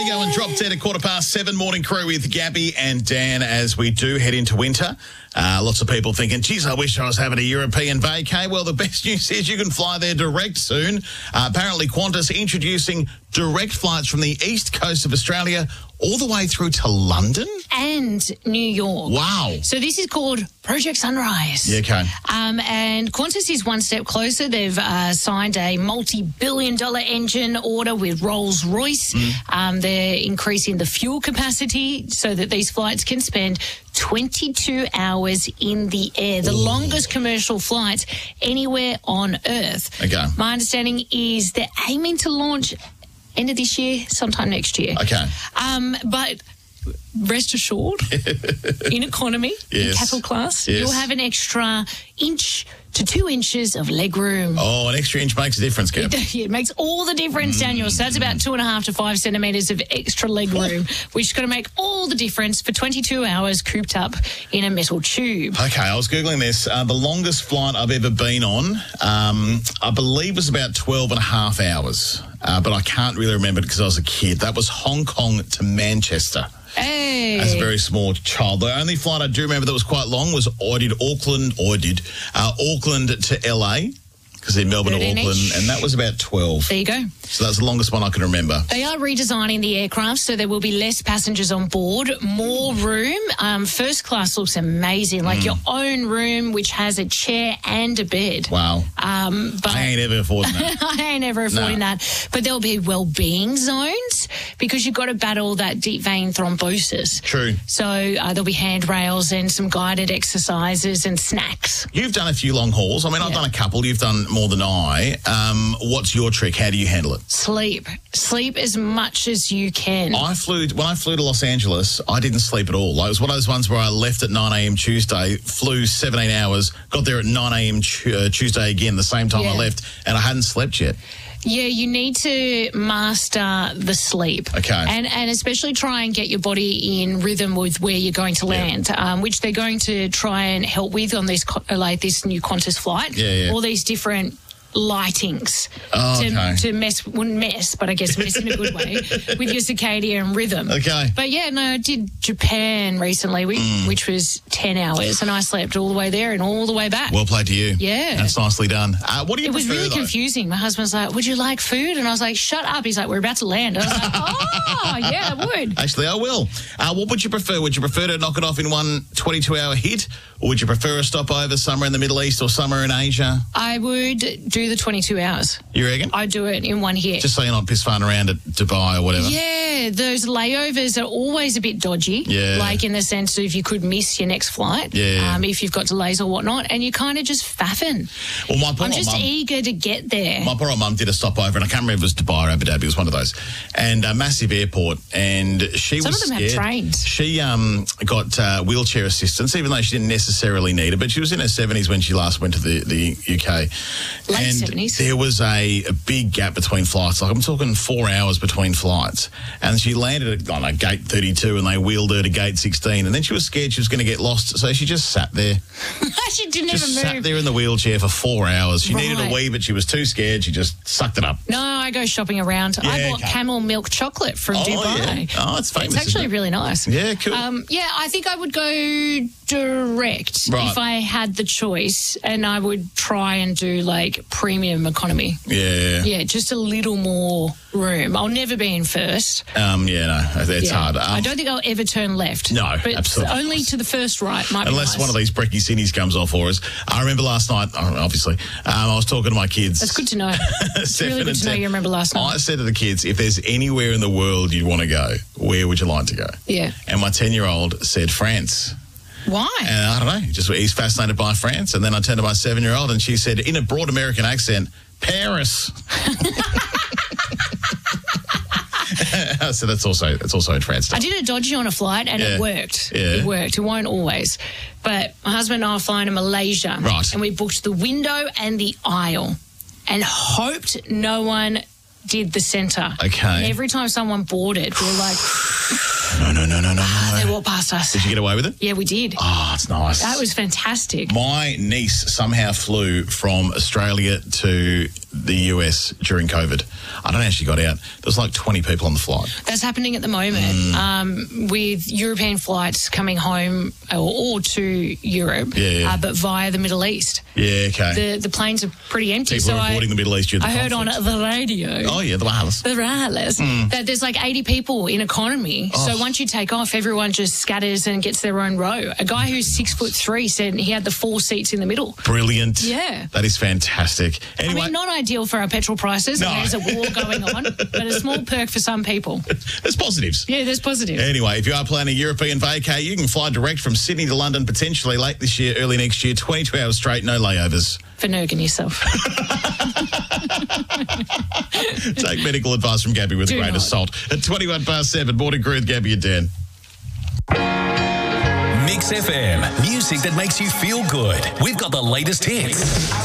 you going? Drop dead at 7:15. Morning crew with Gabby and Dan as we do head into winter. Lots of people thinking, geez, I wish I was having a European vacay. Well, the best news is you can fly there direct soon. Apparently, Qantas introducing direct flights from the east coast of Australia all the way through to London. And New York. Wow. So this is called Project Sunrise. Yeah, okay. And Qantas is one step closer. They've signed a multi-billion-dollar engine order with Rolls-Royce. They're increasing the fuel capacity so that these flights can spend 22 hours in the air, the longest commercial flights anywhere on Earth. Okay. My understanding is they're aiming to launch end of this year, sometime next year. Okay. But rest assured, in economy, in capital class, you'll have an extra inch to 2 inches of leg room. Oh, an extra inch makes a difference, Kev. It makes all the difference, Daniel. So that's about 2.5 to 5 centimetres of extra leg room, which is going to make all the difference for 22 hours cooped up in a metal tube. Okay, I was Googling this. The longest flight I've ever been on, I believe, was about 12 and a half hours. But I can't really remember it because I was a kid. That was Hong Kong to Manchester. Hey. As a very small child. The only flight I do remember that was quite long was Auckland to LA, because they're Melbourne to Auckland, and that was about 12. There you go. So that's the longest one I can remember. They are redesigning the aircraft, so there will be less passengers on board, more room. First class looks amazing, like your own room, which has a chair and a bed. Wow. But I ain't ever affording that. I ain't ever affording that. But there'll be well-being zones because you've got to battle that deep vein thrombosis. True. So there'll be handrails and some guided exercises and snacks. You've done a few long hauls. I mean, I've done a couple. You've done more than I. What's your trick? How do you handle it? Sleep as much as you can. When I flew to Los Angeles, I didn't sleep at all. It was one of those ones where I left at 9 a.m. Tuesday, flew 17 hours, got there at 9 a.m. Tuesday again, the same time I left, and I hadn't slept yet. Yeah, you need to master the sleep. Okay. And especially try and get your body in rhythm with where you're going to land, which they're going to try and help with on this new Qantas flight. Yeah. All these different lightings to wouldn't mess, but I guess mess in a good way with your circadian rhythm. Okay. But yeah, no, I did Japan recently, which was 10 hours, and I slept all the way there and all the way back. Well played to you. Yeah. That's nicely done. What do you It was prefer, really though? confusing. My husband's like, would you like food? And I was like, shut up. He's like, we're about to land. I was like, oh, yeah, I would. Actually, I will. What would you prefer? Would you prefer to knock it off in one 22-hour hit, or would you prefer a stopover somewhere in the Middle East or somewhere in Asia? I would do the 22 hours. You reckon? I'd do it in one hit. Just so you're not piss farting around at Dubai or whatever. Yeah, those layovers are always a bit dodgy. Yeah. Like in the sense of you could miss your next flight. Yeah. If you've got delays or whatnot, and you kind of just faffing. Well, I'm just eager to get there. My poor old mum did a stopover, and I can't remember if it was Dubai or Abu Dhabi. It was one of those. And a massive airport, and she Some was of them scared. have trains. She got wheelchair assistance, even though she didn't necessarily need it, but she was in her 70s when she last went to the UK. Late and 70s. There was a big gap between flights. Like, I'm talking 4 hours between flights. And she landed at gate 32, and they wheeled her to gate 16. And then she was scared she was going to get lost, so she just sat there. She didn't Just even sat move. there in the wheelchair for 4 hours. She needed a Right. wee, but she was too scared. She just sucked it up. No, I go shopping around. I bought camel milk chocolate from Dubai. Yeah. Oh, it's famous. It's actually isn't it? really nice. Yeah, cool. Yeah, I think I would go direct if I had the choice, and I would try and do like premium economy. Yeah, just a little more room. I'll never be in first. It's hard. I don't think I'll ever turn left. No, but absolutely. only to the first right. Might Unless be nice. one of these brekkie cinnies comes off for us. I remember last night, obviously, I was talking to my kids. That's good to know. It's really good to know you remember last night. I said to the kids, if there's anywhere in the world you'd want to go, where would you like to go? Yeah. And my 10-year-old said France. Why? And I don't know, he's fascinated by France. And then I turned to my 7-year-old and she said, in a broad American accent, Paris. So that's also in France. I did a dodgy on a flight and it worked. Yeah. It worked. It won't always. But my husband and I were flying to Malaysia. Right. And we booked the window and the aisle and hoped no one did the centre. Okay. And every time someone boarded, we were like, No. They walked past us. Did you get away with it? Yeah, we did. Oh, it's nice. That was fantastic. My niece somehow flew from Australia to the US during COVID. I don't know how she got out. There was like 20 people on the flight. That's happening at the moment with European flights coming home or to Europe, but via the Middle East. Yeah, okay. The planes are pretty empty. People are avoiding the Middle East. I heard on the radio. Oh, yeah, the wireless. That there's like 80 people in economy. Oh. So once you take off, everyone just scatters and gets their own row. A guy who's 6'3" said he had the 4 seats in the middle. Brilliant. Yeah. That is fantastic. Anyway, I mean, not ideal for our petrol prices. No. There's a war going on, but a small perk for some people. There's positives. Yeah, there's positives. Anyway, if you are planning a European vacay, you can fly direct from Sydney to London potentially late this year, early next year, 22 hours straight, no layovers. For nerging yourself. Take medical advice from Gabby with a grain of salt. At 7:21, Morning Crew with Gabby and Dan. Mix FM, music that makes you feel good. We've got the latest hits.